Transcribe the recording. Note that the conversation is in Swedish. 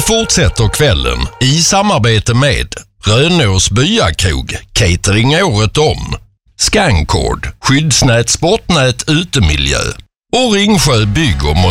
fortsätter kvällen i samarbete med Rönås Byakrog, catering året om, Scancord, skyddsnät, sportnät, utemiljö och Ringsjö bygg- och